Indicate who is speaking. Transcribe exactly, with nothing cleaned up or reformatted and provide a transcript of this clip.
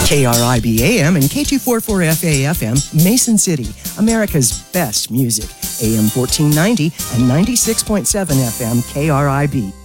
Speaker 1: K R I B A M and K two forty-four F A F M, Mason City, America's best music. A M fourteen ninety and ninety-six point seven F M K R I B.